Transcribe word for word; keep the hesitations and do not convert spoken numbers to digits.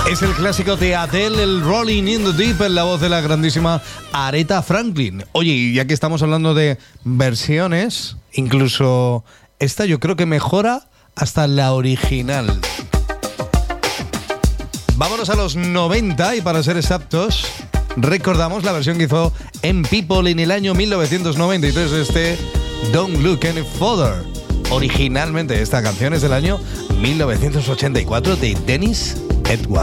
Es el clásico de Adele, el Rolling in the Deep, en la voz de la grandísima Aretha Franklin. Oye, y ya que estamos hablando de versiones, incluso esta yo creo que mejora hasta la original. Vámonos a los noventa y para ser exactos, recordamos la versión que hizo M People en el año mil novecientos noventa y tres, este Don't Look Any Further. Originalmente esta canción es del año mil novecientos ochenta y cuatro de Dennis Edwards.